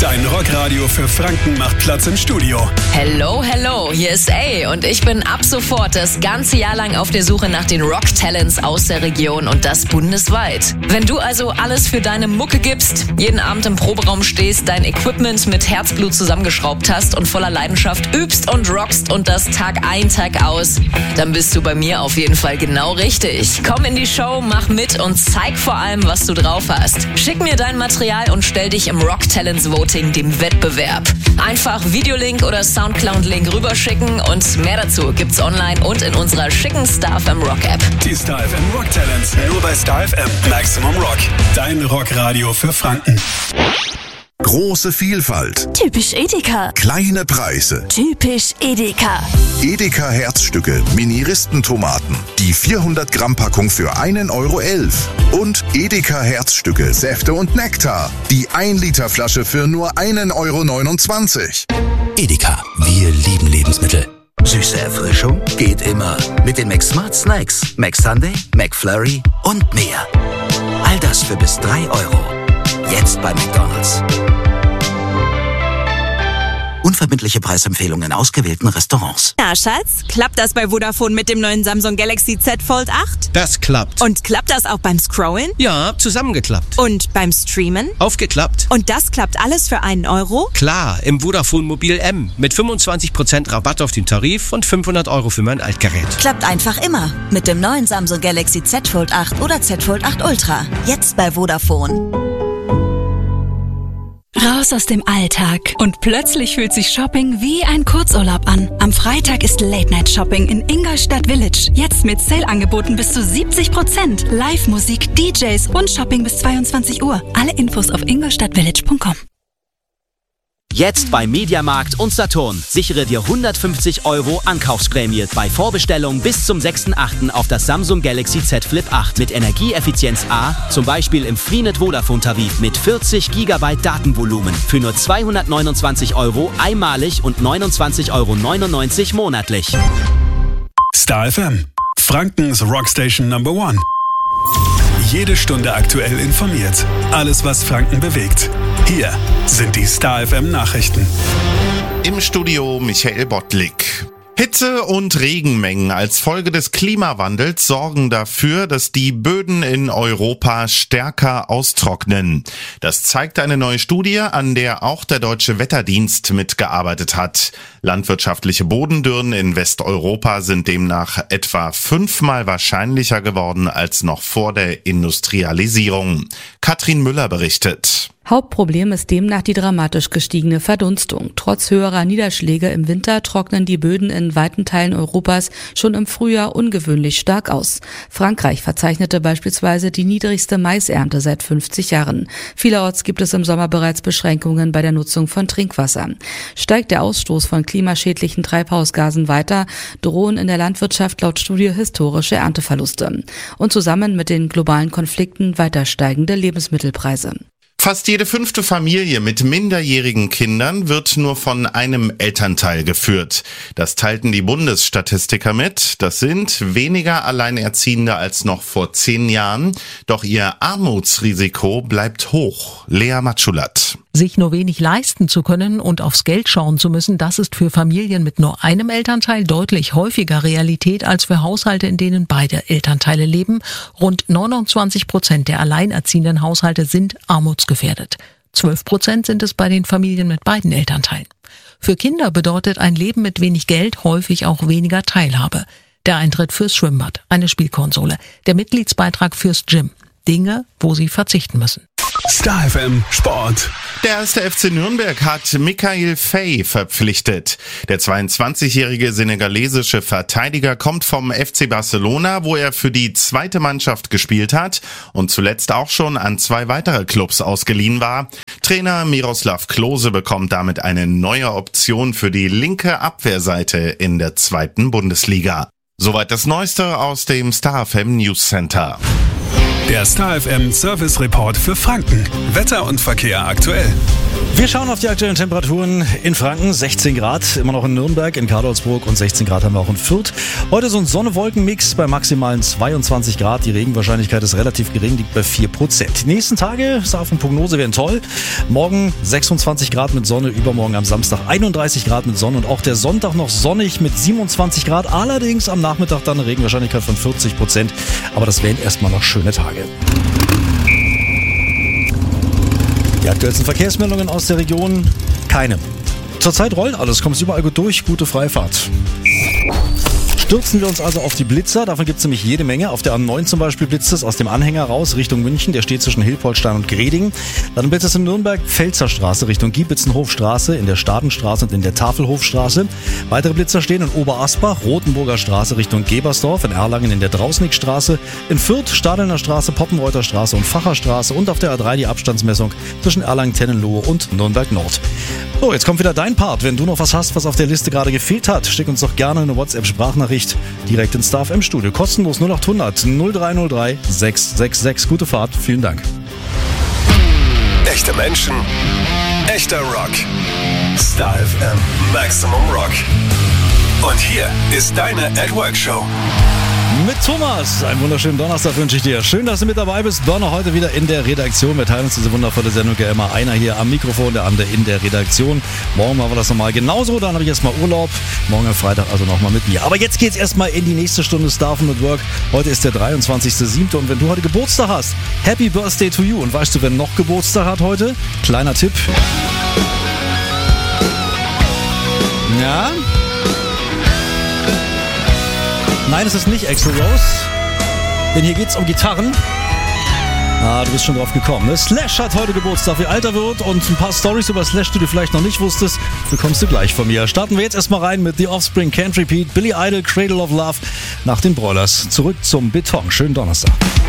Dein Rockradio für Franken macht Platz im Studio. Hello, hello, hier ist A und ich bin ab sofort das ganze Jahr lang auf der Suche nach den Rock-Talents aus der Region und das bundesweit. Wenn du also alles für deine Mucke gibst, jeden Abend im Proberaum stehst, dein Equipment mit Herzblut zusammengeschraubt hast und voller Leidenschaft übst und rockst und das Tag ein, Tag aus, dann bist du bei mir auf jeden Fall genau richtig. Komm in die Show, mach mit und zeig vor allem, was du drauf hast. Schick mir dein Material und stell dich im Rock Talents Voting, dem Wettbewerb. Einfach Videolink oder Soundcloud-Link rüberschicken und mehr dazu gibt's online und in unserer schicken Star FM Rock App. Die Star FM Rock Talents, nur bei Star FM Maximum Rock. Dein Rockradio für Franken. Große Vielfalt. Typisch Edeka. Kleine Preise. Typisch Edeka. Edeka Herzstücke, Mini-Ristentomaten. Die 400 Gramm Packung für 1,11 €. Und Edeka Herzstücke, Säfte und Nektar. Die 1 Liter Flasche für nur 1,29 €. Edeka, wir lieben Lebensmittel. Süße Erfrischung geht immer. Mit den McSmart Snacks, McSunday, McFlurry und mehr. All das für bis 3 €. Jetzt bei McDonald's. Unverbindliche Preisempfehlungen in ausgewählten Restaurants. Na, Schatz, klappt das bei Vodafone mit dem neuen Samsung Galaxy Z Fold 8? Das klappt. Und klappt das auch beim Scrollen? Ja, zusammengeklappt. Und beim Streamen? Aufgeklappt. Und das klappt alles für 1 €? Klar, im Vodafone Mobil M mit 25% Rabatt auf den Tarif und 500 € für mein Altgerät. Klappt einfach immer mit dem neuen Samsung Galaxy Z Fold 8 oder Z Fold 8 Ultra. Jetzt bei Vodafone. Raus aus dem Alltag. Und plötzlich fühlt sich Shopping wie ein Kurzurlaub an. Am Freitag ist Late-Night-Shopping in Ingolstadt Village. Jetzt mit Sale-Angeboten bis zu 70%. Live-Musik, DJs und Shopping bis 22 Uhr. Alle Infos auf ingolstadtvillage.com. Jetzt bei Mediamarkt und Saturn. Sichere dir 150 € Ankaufsprämie bei Vorbestellung bis zum 6.8. auf das Samsung Galaxy Z Flip 8 mit Energieeffizienz A, zum Beispiel im Freenet Vodafone Tarif mit 40 GB Datenvolumen für nur 229 € einmalig und 29,99 € monatlich. Star FM, Frankens Rockstation Number 1. Jede Stunde aktuell informiert. Alles, was Franken bewegt. Hier sind die Star FM Nachrichten. Im Studio Michael Bottlik. Hitze- und Regenmengen als Folge des Klimawandels sorgen dafür, dass die Böden in Europa stärker austrocknen. Das zeigt eine neue Studie, an der auch der Deutsche Wetterdienst mitgearbeitet hat. Landwirtschaftliche Bodendürren in Westeuropa sind demnach etwa 5-mal wahrscheinlicher geworden als noch vor der Industrialisierung. Katrin Müller berichtet. Hauptproblem ist demnach die dramatisch gestiegene Verdunstung. Trotz höherer Niederschläge im Winter trocknen die Böden in weiten Teilen Europas schon im Frühjahr ungewöhnlich stark aus. Frankreich verzeichnete beispielsweise die niedrigste Maisernte seit 50 Jahren. Vielerorts gibt es im Sommer bereits Beschränkungen bei der Nutzung von Trinkwasser. Steigt der Ausstoß von klimaschädlichen Treibhausgasen weiter, drohen in der Landwirtschaft laut Studie historische Ernteverluste. Und zusammen mit den globalen Konflikten weiter steigende Lebensmittelpreise. Fast jede 5. Familie mit minderjährigen Kindern wird nur von einem Elternteil geführt. Das teilten die Bundesstatistiker mit. Das sind weniger Alleinerziehende als noch vor 10 Jahren. Doch ihr Armutsrisiko bleibt hoch. Lea Matschulat. Sich nur wenig leisten zu können und aufs Geld schauen zu müssen, das ist für Familien mit nur einem Elternteil deutlich häufiger Realität als für Haushalte, in denen beide Elternteile leben. Rund 29% der alleinerziehenden Haushalte sind armutsgefährdet. 12% sind es bei den Familien mit beiden Elternteilen. Für Kinder bedeutet ein Leben mit wenig Geld häufig auch weniger Teilhabe. Der Eintritt fürs Schwimmbad, eine Spielkonsole, der Mitgliedsbeitrag fürs Gym. Dinge, wo sie verzichten müssen. Star FM Sport. Der 1. FC Nürnberg hat Mikayil Faye verpflichtet. Der 22-jährige senegalesische Verteidiger kommt vom FC Barcelona, wo er für die zweite Mannschaft gespielt hat und zuletzt auch schon an 2 weitere Clubs ausgeliehen war. Trainer Miroslav Klose bekommt damit eine neue Option für die linke Abwehrseite in der 2. Bundesliga. Soweit das Neueste aus dem Star FM News Center. Der Star FM Service Report für Franken. Wetter und Verkehr aktuell. Wir schauen auf die aktuellen Temperaturen in Franken. 16 Grad, immer noch in Nürnberg, in Karlsruhe und 16 Grad haben wir auch in Fürth. Heute so ein Sonne-Wolken-Mix bei maximalen 22 Grad. Die Regenwahrscheinlichkeit ist relativ gering, liegt bei 4%. Die nächsten Tage, Safen Prognose, werden toll. Morgen 26 Grad mit Sonne, übermorgen am Samstag 31 Grad mit Sonne und auch der Sonntag noch sonnig mit 27 Grad. Allerdings am Nachmittag dann eine Regenwahrscheinlichkeit von 40%. Aber das wären erstmal noch schöne Tage. Die aktuellsten Verkehrsmeldungen aus der Region? Keine. Zurzeit rollt alles, kommt überall gut durch, gute Freifahrt. Stürzen wir uns also auf die Blitzer, davon gibt es nämlich jede Menge. Auf der A9 zum Beispiel blitzt es aus dem Anhänger raus Richtung München, der steht zwischen Hilpoltstein und Greding. Dann blitzt es in Nürnberg Pfälzer Straße Richtung Giebitzenhofstraße, in der Stadenstraße und in der Tafelhofstraße. Weitere Blitzer stehen in Oberasbach, Rotenburger Straße Richtung Gebersdorf, in Erlangen in der Drausnickstraße, in Fürth, Stadelner Straße, Poppenreuter Straße und Facherstraße und auf der A3 die Abstandsmessung zwischen Erlangen, Tennenlohe und Nürnberg Nord. So, jetzt kommt wieder dein Part. Wenn du noch was hast, was auf der Liste gerade gefehlt hat, schick uns doch gerne eine WhatsApp-Sprachnachricht direkt ins Star FM Studio. Kostenlos 0800 0303 666. Gute Fahrt, vielen Dank. Echte Menschen, echter Rock. Star FM Maximum Rock. Und hier ist deine At Work Show. Mit Thomas. Einen wunderschönen Donnerstag wünsche ich dir. Schön, dass du mit dabei bist. Donner heute wieder in der Redaktion. Wir teilen uns diese wundervolle Sendung ja immer. Einer hier am Mikrofon, der andere in der Redaktion. Morgen machen wir das nochmal genauso. Dann habe ich erstmal Urlaub. Morgen am Freitag also nochmal mit mir. Aber jetzt geht's erstmal in die nächste Stunde Star FM at Work. Heute ist der 23.07. Und wenn du heute Geburtstag hast, Happy Birthday to you. Und weißt du, wer noch Geburtstag hat heute? Kleiner Tipp. Ja? Nein, es ist nicht Axl Rose, denn hier geht's um Gitarren. Ah, du bist schon drauf gekommen, ne? Slash hat heute Geburtstag, wie alt er wird und ein paar Storys über Slash, die du vielleicht noch nicht wusstest, bekommst du gleich von mir. Starten wir jetzt erstmal rein mit The Offspring, Can't Repeat, Billy Idol, Cradle of Love nach den Broilers. Zurück zum Beton. Schönen Donnerstag.